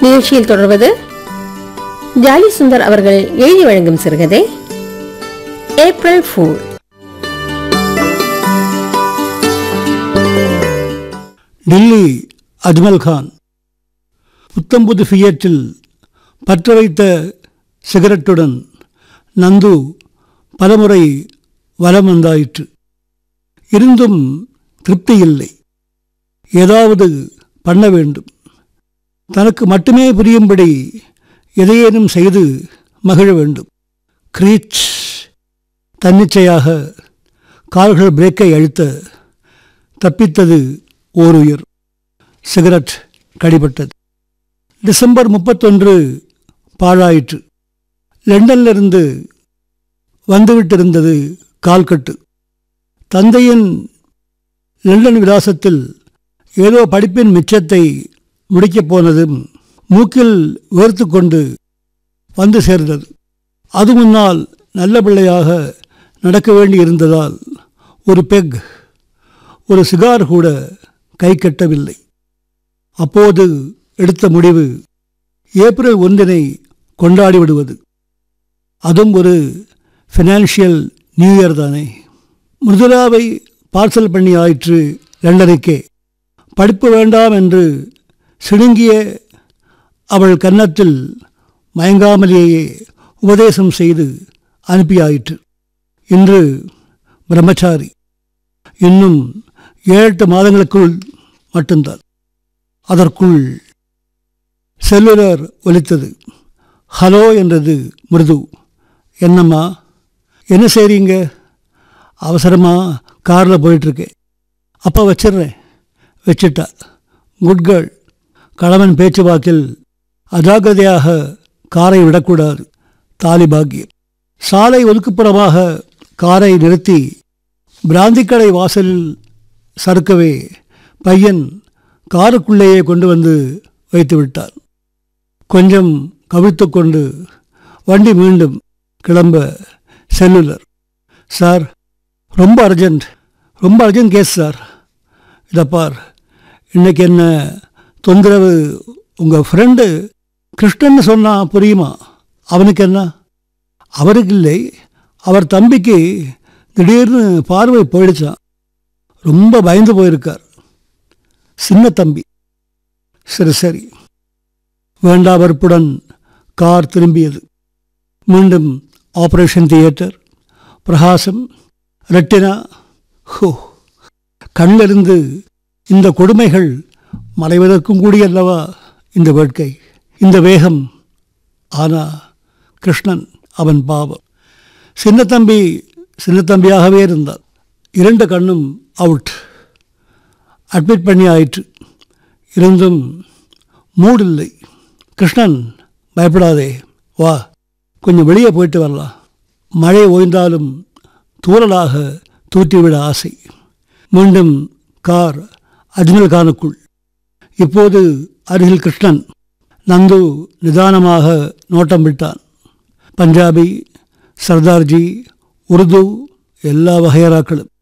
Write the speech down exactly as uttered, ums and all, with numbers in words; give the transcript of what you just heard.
நிகழ்ச்சியில் தொடர்வது ஜாலி சுந்தர் அவர்கள் எழுதி வழங்கும் சிறுகதை ஏப்ரல் ஃபூல். டில்லி அஜ்மல் கான் புத்தம்புது ஃபியட்டில் பற்ற வைத்த சிகரெட்டுடன் நந்து பலமுறை வலம் வந்தாயிற்று. இருந்தும் திருப்தி இல்லை. ஏதாவது பண்ண வேண்டும். தனக்கு மட்டுமே புரியும்படி எதையேனும் செய்து மகிழ வேண்டும். கிரீச்! தன்னிச்சையாக கால்கள் பிரேக்கை அழுத்த தப்பித்தது ஓர் உயிர். சிகரெட் கடிபட்டது. டிசம்பர் முப்பத்தொன்று பாழாயிற்று. லண்டனிலிருந்து வந்துவிட்டிருந்தது கால்கட்டு. தந்தையின் லண்டன் விலாசத்தில் ஏதோ படிப்பின் மிச்சத்தை முடிக்கப் போனதும் மூக்கில் வேர்த்து கொண்டு வந்து சேர்ந்தது. அது முன்னால் நல்ல பிள்ளையாக நடக்க வேண்டி இருந்ததால் ஒரு பெக், ஒரு சிகார் கூட கை கட்டவில்லை. அப்போது எடுத்த முடிவு ஏப்ரல் ஒன்றினை கொண்டாடி விடுவது. அதுவும் ஒரு ஃபினான்ஷியல் நியூ இயர் தானே. மிருதுலாவை பார்சல் பண்ணி ஆயிற்று லண்டனுக்கே. படிப்பு வேண்டாம் என்று சிடுங்கிய அவள் கன்னத்தில் மயங்காமலேயே உபதேசம் செய்து அனுப்பியாயிற்று. இன்று பிரம்மச்சாரி. இன்னும் ஏழெட்டு மாதங்களுக்குள் மட்டும்தான். அதற்குள் செல்லுலர் ஒலித்தது. ஹலோ என்றது மிருது. என்னம்மா, என்ன செய்றீங்க? அவசரமாக காரில் போயிட்டுருக்கேன். அப்போ வச்சிட்றேன். வச்சிட்டா. Good girl. கணவன் பேச்சு வாக்கில் அஜாக்கிரதையாக காரை விடக்கூடாது. தாலிபாக்கியம். சாலை ஒதுக்குப்புறமாக காரை நிறுத்தி பிராந்திக்கடை வாசலில் சறுக்கவே பையன் காருக்குள்ளேயே கொண்டு வந்து வைத்து விட்டார். கொஞ்சம் கவிழ்த்து கொண்டு வண்டி மீண்டும் கிளம்ப செல்லுலர். சார், ரொம்ப அர்ஜென்ட் ரொம்ப அர்ஜென்ட் கேஸ் சார். இதை பார், இன்றைக்கி என்ன தொந்தரவு? உங்கள் ஃப்ரெண்டு கிருஷ்ணன்னு சொன்னால் புரியுமா? அவனுக்கு என்ன? அவருக்கு இல்லை, அவர் தம்பிக்கு திடீர்னு பார்வை போயிடுச்சான். ரொம்ப பயந்து போயிருக்கார். சின்ன தம்பி. சரி சரி. வேண்டா வெறுப்புடன் கார் திரும்பியது. மீண்டும் ஆப்ரேஷன் தியேட்டர், பிரகாசம், ரெட்டினா. ஹோ, கண்ணிலிருந்து இந்த கொடுமைகள் மறைவதற்கும் கூடியல்லவா இந்த வேட்கை, இந்த வேகம். ஆனால் கிருஷ்ணன், அவன் பாவம். சின்ன தம்பி சின்ன தம்பியாகவே இருந்தார். இரண்டு கண்ணும் அவுட். அட்மிட் பண்ணி ஆயிற்று. இருந்தும் மூடில்லை. கிருஷ்ணன், பயப்படாதே, வா, கொஞ்சம் வெளியே போயிட்டு வரலாம். மழை ஓய்ந்தாலும் தூறலாக தூற்றிவிட ஆசை. மீண்டும் கார் அஜ்மல் கானுக்குள். இப்போது அருகில் கிருஷ்ணன். நந்து நிதானமாக நோட்டம் விட்டான். பஞ்சாபி, சர்தார்ஜி, உருது, எல்லா வகையராக்களும்.